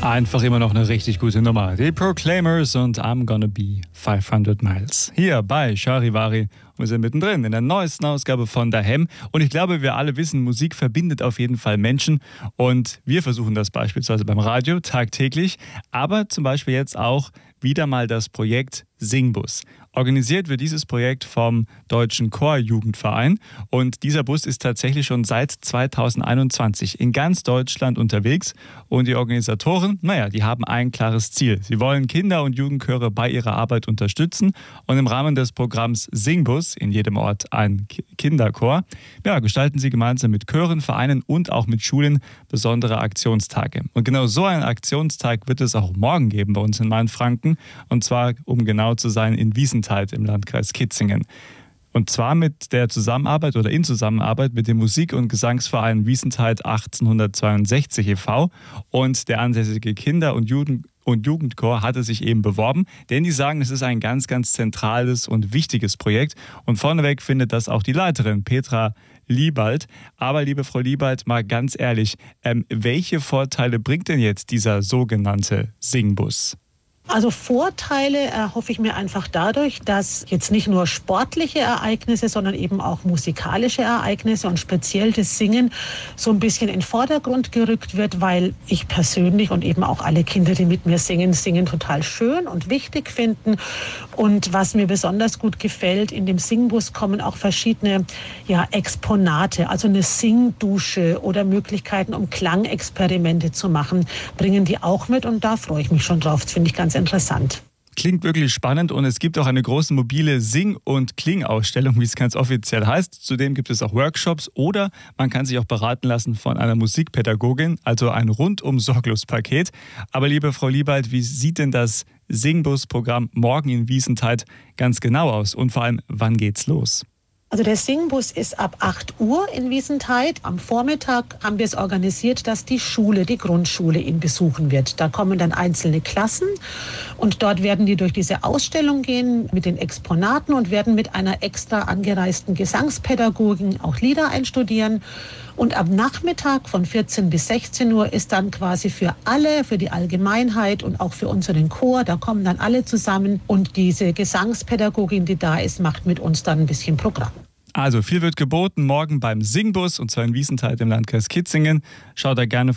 Einfach immer noch eine richtig gute Nummer. Die Proclaimers und I'm Gonna Be 500 Miles. Hier bei Charivari. Wir sind mittendrin in der neuesten Ausgabe von Daheim. Und ich glaube, wir alle wissen, Musik verbindet auf jeden Fall Menschen. Und wir versuchen das beispielsweise beim Radio tagtäglich. Aber zum Beispiel jetzt auch wieder mal das Projekt Singbus. Organisiert wird dieses Projekt vom Deutschen Chorjugendverein und dieser Bus ist tatsächlich schon seit 2021 in ganz Deutschland unterwegs und die Organisatoren, die haben ein klares Ziel. Sie wollen Kinder- und Jugendchöre bei ihrer Arbeit unterstützen und im Rahmen des Programms Singbus, in jedem Ort ein Kinderchor, gestalten sie gemeinsam mit Chören, Vereinen und auch mit Schulen besondere Aktionstage. Und genau so einen Aktionstag wird es auch morgen geben bei uns in Mainfranken und zwar, um genau zu sein, in Wiesenthal im Landkreis Kitzingen. Und zwar mit der Zusammenarbeit oder in Zusammenarbeit mit dem Musik- und Gesangsverein Wiesenthal 1862 e.V. Und der ansässige Kinder- und Jugendchor hatte sich eben beworben, denn die sagen, es ist ein ganz, ganz zentrales und wichtiges Projekt. Und vorneweg findet das auch die Leiterin Petra Liebald. Aber liebe Frau Liebald, mal ganz ehrlich, welche Vorteile bringt denn jetzt dieser sogenannte Singbus? Also Vorteile erhoffe ich mir einfach dadurch, dass jetzt nicht nur sportliche Ereignisse, sondern eben auch musikalische Ereignisse und speziell das Singen so ein bisschen in den Vordergrund gerückt wird, weil ich persönlich und eben auch alle Kinder, die mit mir singen, Singen total schön und wichtig finden. Und was mir besonders gut gefällt, in dem Singbus kommen auch verschiedene Exponate, also eine Singdusche oder Möglichkeiten, um Klangexperimente zu machen, bringen die auch mit und da freue ich mich schon drauf. Das finde ich ganz interessant. Klingt wirklich spannend und es gibt auch eine große mobile Sing- und Klingausstellung, wie es ganz offiziell heißt. Zudem gibt es auch Workshops oder man kann sich auch beraten lassen von einer Musikpädagogin, also ein rundum-sorglos-Paket. Aber liebe Frau Liebald, wie sieht denn das Singbus-Programm morgen in Wiesenthal ganz genau aus und vor allem, wann geht's los? Also der Singbus ist ab 8 Uhr in Wiesenthal. Am Vormittag haben wir es organisiert, dass die Grundschule ihn besuchen wird. Da kommen dann einzelne Klassen und dort werden die durch diese Ausstellung gehen mit den Exponaten und werden mit einer extra angereisten Gesangspädagogin auch Lieder einstudieren. Und am Nachmittag von 14 bis 16 Uhr ist dann quasi für alle, für die Allgemeinheit und auch für unseren Chor, da kommen dann alle zusammen und diese Gesangspädagogin, die da ist, macht mit uns dann ein bisschen Programm. Also viel wird geboten morgen beim Singbus und zwar in Wiesenthal im Landkreis Kitzingen. Schaut da gerne